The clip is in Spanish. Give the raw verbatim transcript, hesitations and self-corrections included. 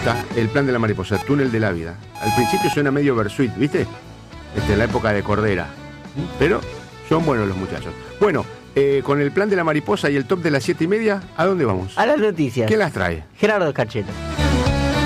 gusta el plan de la mariposa, el túnel de la vida. Al principio suena medio Bersuit, ¿viste? Este, la época de Cordera. Pero son buenos los muchachos. Bueno, eh, con el plan de la mariposa y el top de las siete y media, ¿a dónde vamos? A las noticias. ¿Quién las trae? Gerardo Cachero.